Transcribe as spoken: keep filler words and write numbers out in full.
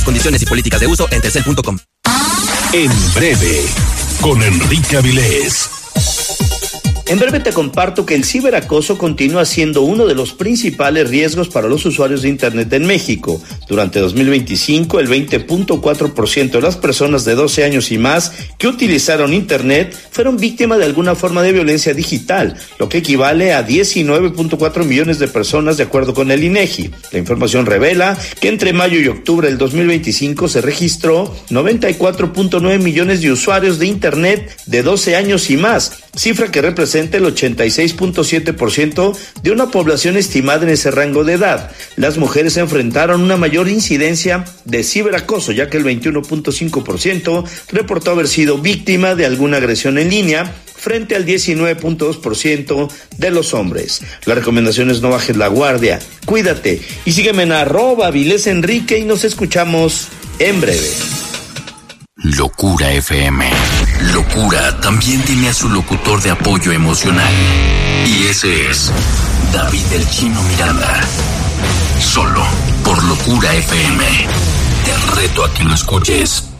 Condiciones y políticas de uso en telcel punto com. En breve, con Enrique Avilés. En breve te comparto que el ciberacoso continúa siendo uno de los principales riesgos para los usuarios de Internet en México. Durante dos mil veinticinco, el veinte punto cuatro por ciento de las personas de doce años y más que utilizaron Internet fueron víctimas de alguna forma de violencia digital, lo que equivale a diecinueve punto cuatro millones de personas de acuerdo con el INEGI. La información revela que entre mayo y octubre del dos mil veinticinco se registró noventa y cuatro punto nueve millones de usuarios de Internet de doce años y más, cifra que representa el ochenta y seis punto siete por ciento de una población estimada en ese rango de edad. Las mujeres enfrentaron una mayor incidencia de ciberacoso, ya que el veintiuno punto cinco por ciento reportó haber sido víctima de alguna agresión en línea, frente al diecinueve punto dos por ciento de los hombres. La recomendación es no bajes la guardia, cuídate y sígueme en arroba Avilés Enrique y nos escuchamos en breve. Locura F M. Locura también tiene a su locutor de apoyo emocional. Y ese es David el Chino Miranda. Solo por Locura F M. Te reto a que lo escuches.